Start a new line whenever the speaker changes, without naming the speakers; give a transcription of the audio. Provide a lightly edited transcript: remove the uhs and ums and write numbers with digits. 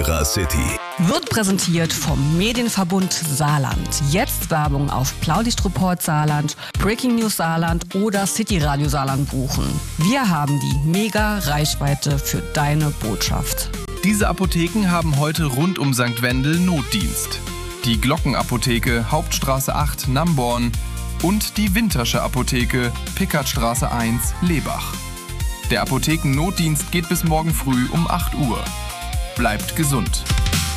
City
wird präsentiert vom Medienverbund Saarland. Jetzt Werbung auf Blaulichtreport Saarland, Breaking News Saarland oder City Radio Saarland buchen. Wir haben die Mega-Reichweite für deine Botschaft.
Diese Apotheken haben heute rund um St. Wendel Notdienst. Die Glockenapotheke, Hauptstraße 8, Namborn und die Wintersche Apotheke, Pickertstraße 1, Lebach. Der Apothekennotdienst geht bis morgen früh um 8 Uhr. Bleibt gesund.